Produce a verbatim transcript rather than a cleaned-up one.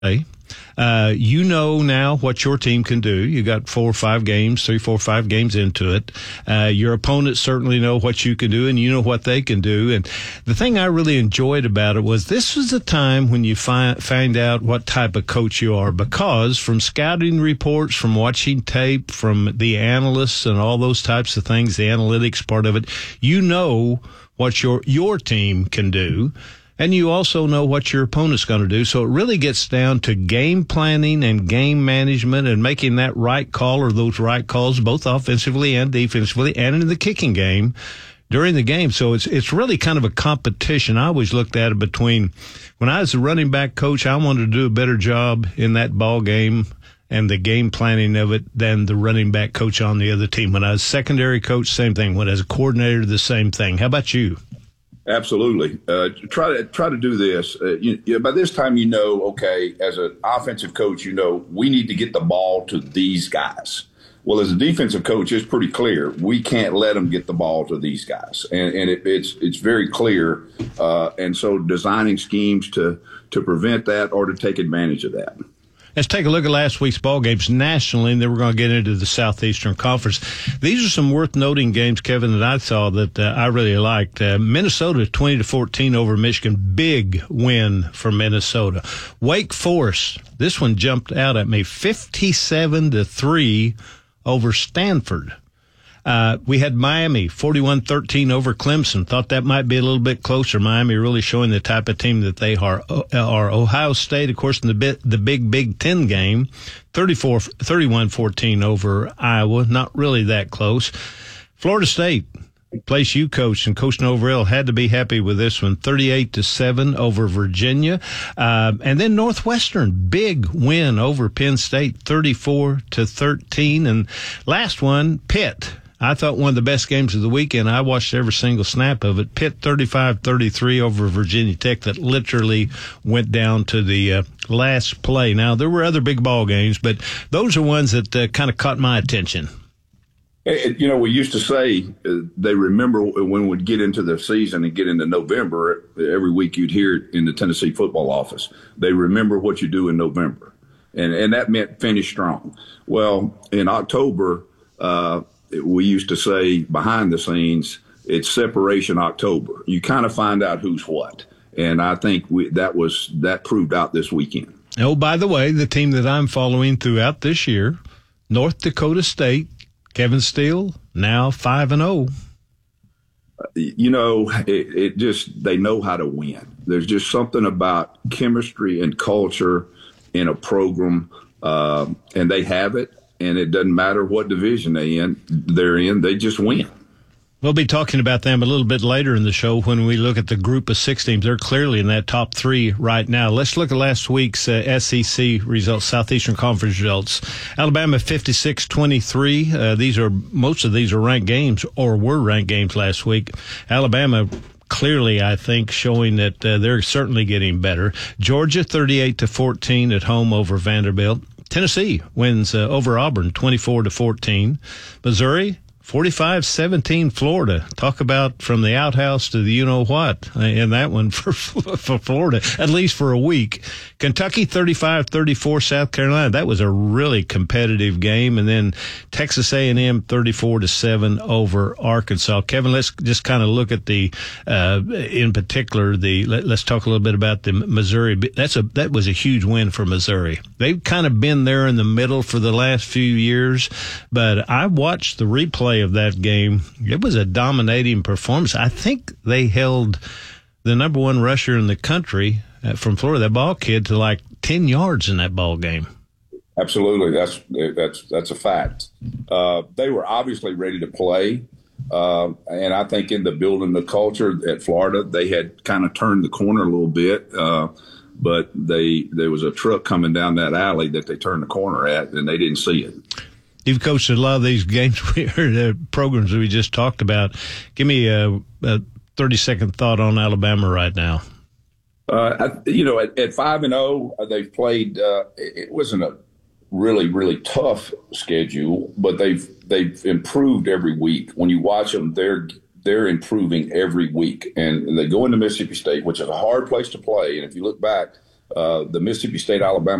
Hey, uh, you know now what your team can do. You got four or five games, three, four, five games into it. Uh, your opponents certainly know what you can do, and you know what they can do. And the thing I really enjoyed about it was this was a time when you find find out what type of coach you are, because from scouting reports, from watching tape, from the analysts and all those types of things, the analytics part of it, you know what your your team can do. And you also know what your opponent's going to do. So it really gets down to game planning and game management and making that right call or those right calls, both offensively and defensively, and in the kicking game during the game. So it's it's really kind of a competition. I always looked at it between when I was a running back coach, I wanted to do a better job in that ball game and the game planning of it than the running back coach on the other team. When I was secondary coach, same thing. When I was a coordinator, the same thing. How about you? Absolutely. Uh, try to try to do this. Uh, you, you, by this time, you know, okay, as an offensive coach, you know, we need to get the ball to these guys. Well, as a defensive coach, it's pretty clear we can't let them get the ball to these guys, and, and it, it's it's very clear. Uh, and so, designing schemes to to prevent that or to take advantage of that. Let's take a look at last week's ball games nationally, and then we're going to get into the Southeastern Conference. These are some worth noting games, Kevin, that I saw that uh, I really liked. Uh, Minnesota twenty to fourteen over Michigan, big win for Minnesota. Wake Forest, this one jumped out at me, fifty-seven to three over Stanford. Uh, we had Miami, forty-one thirteen over Clemson. Thought that might be a little bit closer. Miami really showing the type of team that they are. Are Ohio State, of course, in the bit, the big Big Ten game, thirty-four, thirty-one fourteen over Iowa. Not really that close. Florida State, place you coached, and Coach Novell had to be happy with this one, thirty-eight to seven over Virginia. Uh, and then Northwestern, big win over Penn State, thirty-four to thirteen. And last one, Pitt. I thought one of the best games of the weekend. I watched every single snap of it. Pitt thirty-five thirty-three over Virginia Tech, that literally went down to the uh, last play. Now, there were other big ball games, but those are ones that uh, kind of caught my attention. You know, we used to say uh, they remember when we'd get into the season and get into November, every week you'd hear it in the Tennessee football office. They remember what you do in November. And, and that meant finish strong. Well, in October, uh, we used to say behind the scenes, it's separation October. You kind of find out who's what. And I think we, that was that proved out this weekend. Oh, by the way, the team that I'm following throughout this year, North Dakota State, Kevin Steele, now five and oh. You know, it, it just, they know how to win. There's just something about chemistry and culture in a program, uh, and they have it. And it doesn't matter what division they in, they're in, they just win. We'll be talking about them a little bit later in the show when we look at the group of six teams. They're clearly in that top three right now. Let's look at last week's uh, S E C results, Southeastern Conference results. Alabama fifty-six twenty-three. Uh, these are, most of these are ranked games or were ranked games last week. Alabama clearly, I think, showing that uh, they're certainly getting better. Georgia thirty-eight to fourteen at home over Vanderbilt. Tennessee wins uh, over Auburn, twenty-four to fourteen. Missouri, forty-five seventeen Florida. Talk about from the outhouse to the you-know-what in that one for for Florida, at least for a week. Kentucky, thirty-five thirty-four South Carolina. That was a really competitive game. And then Texas A and M, thirty-four to seven over Arkansas. Kevin, let's just kind of look at the, uh, in particular, the, let, let's talk a little bit about the Missouri. That's a, that was a huge win for Missouri. They've kind of been there in the middle for the last few years, but I watched the replay of that game. It was a dominating performance. I think they held the number one rusher in the country uh, from Florida, that ball kid, to like ten yards in that ball game. Absolutely. That's, that's, that's a fact. Uh, they were obviously ready to play. Uh, and I think in the building the culture at Florida, they had kind of turned the corner a little bit. Uh, but they, there was a truck coming down that alley that they turned the corner at, and they didn't see it. You've coached a lot of these games, we heard, uh, programs we just talked about. Give me a, a thirty-second thought on Alabama right now. Uh, I, you know, at, at five and oh, they've played. Uh, it wasn't a really, really tough schedule, but they've they've improved every week. When you watch them, they're they're improving every week, and they go into Mississippi State, which is a hard place to play. And if you look back, uh, the Mississippi State Alabama